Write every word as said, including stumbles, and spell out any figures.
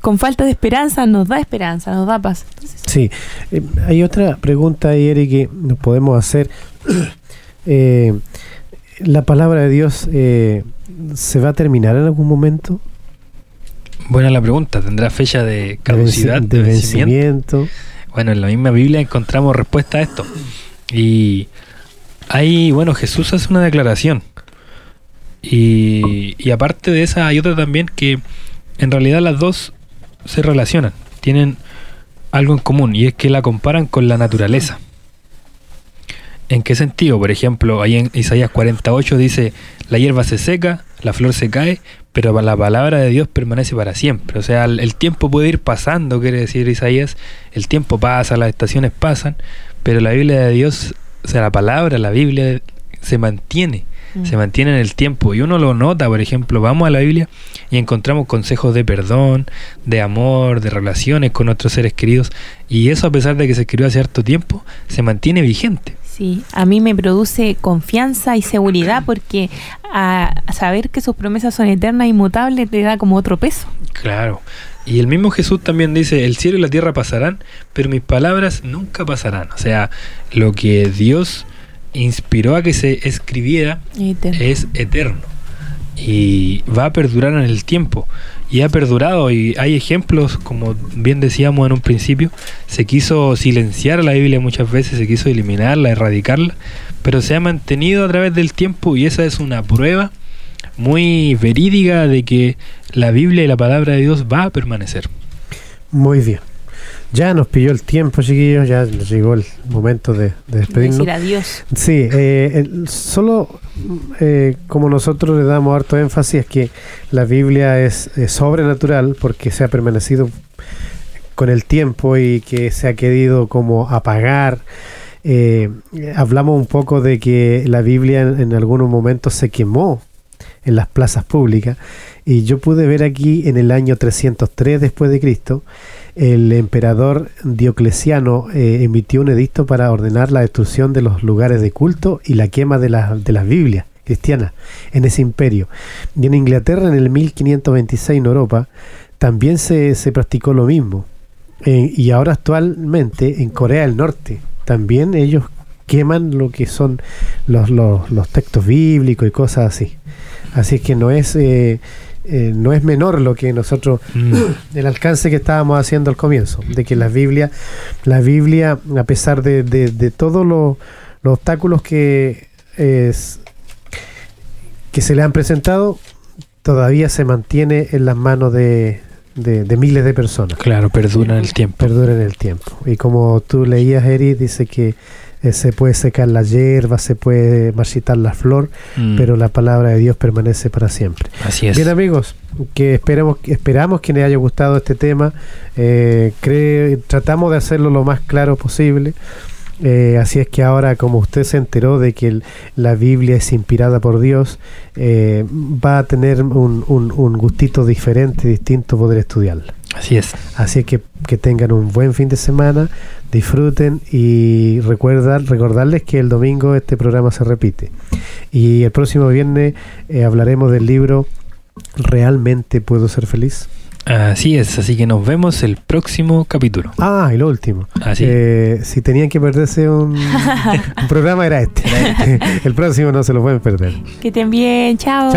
con falta de esperanza nos da esperanza, nos da paz. Entonces, sí, eh, hay otra pregunta ahí, Eri, que nos podemos hacer. eh, ¿La palabra de Dios eh, se va a terminar en algún momento? Buena la pregunta. ¿Tendrá fecha de caducidad, de, venci- de de vencimiento? vencimiento? Bueno, en la misma Biblia encontramos respuesta a esto. Y ahí, bueno, Jesús hace una declaración. Y, y aparte de esa hay otra también que en realidad las dos se relacionan. Tienen algo en común y es que la comparan con la naturaleza. ¿En qué sentido? Por ejemplo, ahí en Isaías cuarenta y ocho dice: la hierba se seca, la flor se cae, pero la palabra de Dios permanece para siempre. O sea, el, el tiempo puede ir pasando, quiere decir Isaías. El tiempo pasa, las estaciones pasan, pero la Biblia de Dios, o sea, la palabra, la Biblia se mantiene, mm. se mantiene en el tiempo. Y uno lo nota, por ejemplo, vamos a la Biblia y encontramos consejos de perdón, de amor, de relaciones con nuestros seres queridos. Y eso, a pesar de que se escribió hace harto tiempo, se mantiene vigente. Sí, a mí me produce confianza y seguridad porque a saber que sus promesas son eternas e inmutables te da como otro peso. Claro. Y el mismo Jesús también dice: el cielo y la tierra pasarán, pero mis palabras nunca pasarán. O sea, lo que Dios inspiró a que se escribiera eterno. Es eterno y va a perdurar en el tiempo. Y ha perdurado, y hay ejemplos, como bien decíamos en un principio, se quiso silenciar a la Biblia muchas veces, se quiso eliminarla, erradicarla, pero se ha mantenido a través del tiempo, y esa es una prueba muy verídica de que la Biblia y la palabra de Dios va a permanecer. Muy bien. Ya nos pilló el tiempo, chiquillos, ya nos llegó el momento de, de despedirnos. Decir adiós. Sí, eh, el, solo eh, como nosotros le damos harto énfasis es que la Biblia es, es sobrenatural porque se ha permanecido con el tiempo y que se ha querido como apagar. Eh, hablamos un poco de que la Biblia en, en algunos momentos se quemó en las plazas públicas, y yo pude ver aquí en el año trescientos tres después de Cristo, el emperador Diocleciano eh, emitió un edicto para ordenar la destrucción de los lugares de culto y la quema de, la, de las Biblias cristianas en ese imperio. Y en Inglaterra, en el mil quinientos veintiséis, en Europa, también se, se practicó lo mismo. Eh, y ahora actualmente en Corea del Norte también ellos queman lo que son los, los, los textos bíblicos y cosas así. Así es que no es eh, eh, no es menor lo que nosotros mm. el alcance que estábamos haciendo al comienzo, de que la Biblia la Biblia a pesar de, de, de todos los, los obstáculos que es, que se le han presentado, todavía se mantiene en las manos de, de, de miles de personas. Claro, perdura en el tiempo. Perdura en el tiempo. Y como tú leías, Eri, dice que Eh, se puede secar la hierba, se puede marchitar la flor, mm. pero la palabra de Dios permanece para siempre. Así es. Bien, amigos, que esperemos, esperamos que les haya gustado este tema. Eh, cree, tratamos de hacerlo lo más claro posible. Eh, así es que ahora, como usted se enteró de que el, la Biblia es inspirada por Dios, eh, va a tener un, un, un gustito diferente, distinto poder estudiarla. Así es. Así es que, que tengan un buen fin de semana, disfruten, y recuerdan, recordarles que el domingo este programa se repite. Y el próximo viernes eh, hablaremos del libro ¿Realmente puedo ser feliz? Así es, así que nos vemos el próximo capítulo. Ah, y lo último. Así. Eh, si tenían que perderse un, un programa era este. El próximo no se lo pueden perder. Que estén bien, chao. Chao.